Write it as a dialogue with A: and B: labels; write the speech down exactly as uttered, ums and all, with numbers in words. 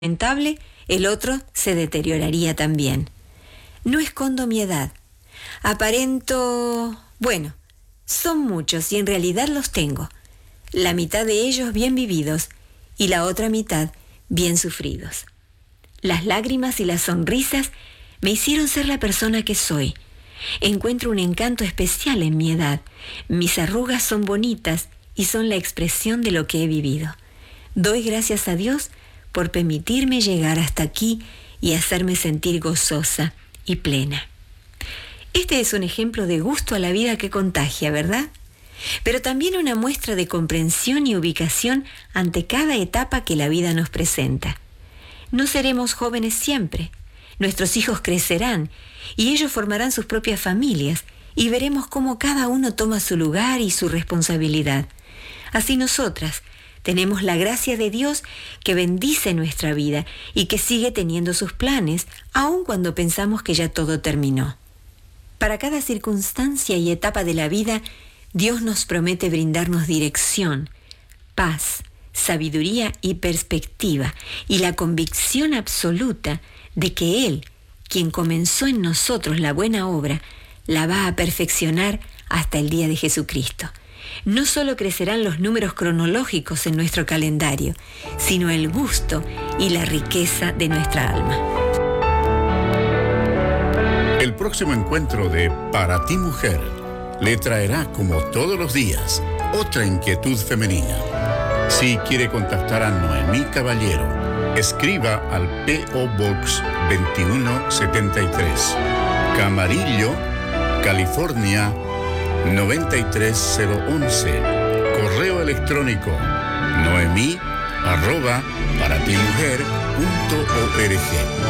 A: lamentable, el otro se deterioraría también. No escondo mi edad. Aparento... Bueno, son muchos y en realidad los tengo. La mitad de ellos bien vividos y la otra mitad bien sufridos. Las lágrimas y las sonrisas me hicieron ser la persona que soy. Encuentro un encanto especial en mi edad. Mis arrugas son bonitas y son la expresión de lo que he vivido. Doy gracias a Dios por permitirme llegar hasta aquí y hacerme sentir gozosa y plena. Este es un ejemplo de gusto a la vida que contagia, ¿verdad? Pero también una muestra de comprensión y ubicación ante cada etapa que la vida nos presenta. No seremos jóvenes siempre. Nuestros hijos crecerán y ellos formarán sus propias familias y veremos cómo cada uno toma su lugar y su responsabilidad. Así nosotras tenemos la gracia de Dios que bendice nuestra vida y que sigue teniendo sus planes, aun cuando pensamos que ya todo terminó. Para cada circunstancia y etapa de la vida, Dios nos promete brindarnos dirección, paz, sabiduría y perspectiva, y la convicción absoluta de que Él, quien comenzó en nosotros la buena obra, la va a perfeccionar hasta el día de Jesucristo. No solo crecerán los números cronológicos en nuestro calendario, sino el gusto y la riqueza de nuestra alma.
B: El próximo encuentro de Para ti Mujer le traerá, como todos los días, otra inquietud femenina. Si quiere contactar a Noemí Caballero, escriba al P O Box veintiuno setenta y tres, Camarillo, California noventa y tres cero once. Correo electrónico noemí arroba paratimujer punto org.